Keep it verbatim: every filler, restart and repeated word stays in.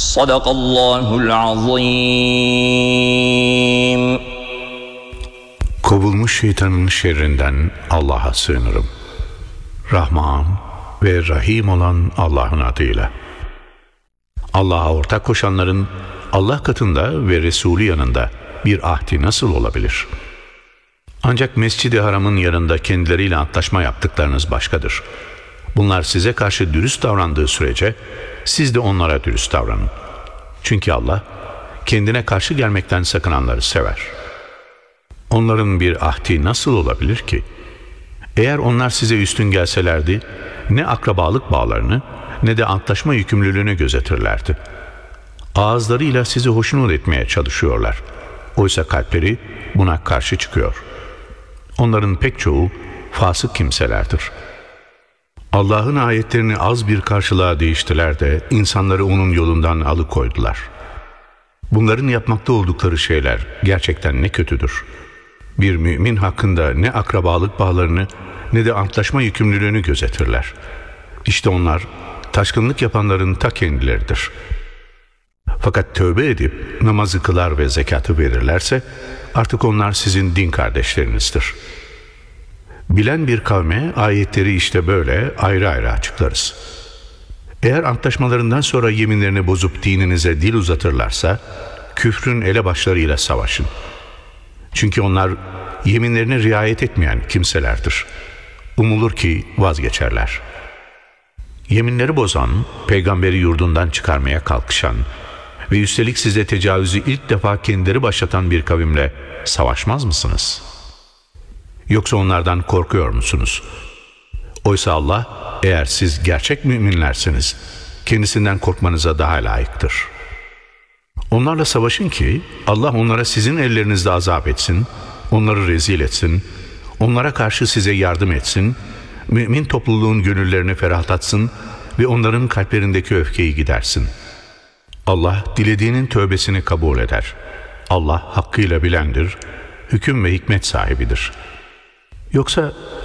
Sadakallahul azim. Kovulmuş şeytanın şerrinden Allah'a sığınırım. Rahman ve Rahim olan Allah'ın adıyla. Allah'a ortak koşanların Allah katında ve Resulü yanında bir ahdi nasıl olabilir? Ancak Mescid-i Haram'ın yanında kendileriyle antlaşma yaptıklarınız başkadır. Bunlar size karşı dürüst davrandığı sürece siz de onlara dürüst davranın. Çünkü Allah kendine karşı gelmekten sakınanları sever. Onların bir ahdi nasıl olabilir ki? Eğer onlar size üstün gelselerdi, ne akrabalık bağlarını ne de antlaşma yükümlülüğünü gözetirlerdi. Ağızlarıyla sizi hoşnut etmeye çalışıyorlar. Oysa kalpleri buna karşı çıkıyor. Onların pek çoğu fasık kimselerdir. Allah'ın ayetlerini az bir karşılığa değiştiler de insanları onun yolundan alıkoydular. Bunların yapmakta oldukları şeyler gerçekten ne kötüdür. Bir mümin hakkında ne akrabalık bağlarını ne de antlaşma yükümlülüğünü gözetirler. İşte onlar taşkınlık yapanların ta kendileridir. Fakat tövbe edip namazı kılar ve zekatı verirlerse artık onlar sizin din kardeşlerinizdir. Bilen bir kavme ayetleri işte böyle ayrı ayrı açıklarız. Eğer antlaşmalarından sonra yeminlerini bozup dininize dil uzatırlarsa küfrün elebaşlarıyla savaşın. Çünkü onlar yeminlerine riayet etmeyen kimselerdir. Umulur ki vazgeçerler. Yeminleri bozan, peygamberi yurdundan çıkarmaya kalkışan ve üstelik size tecavüzü ilk defa kendileri başlatan bir kavimle savaşmaz mısınız? Yoksa onlardan korkuyor musunuz? Oysa Allah, eğer siz gerçek müminlerseniz, kendisinden korkmanıza daha layıktır. Onlarla savaşın ki Allah onlara sizin ellerinizde azap etsin, onları rezil etsin, onlara karşı size yardım etsin, mümin topluluğun gönüllerini ferahlatsın ve onların kalplerindeki öfkeyi gidersin. Allah dilediğinin tövbesini kabul eder. Allah hakkıyla bilendir, hüküm ve hikmet sahibidir. Yoksa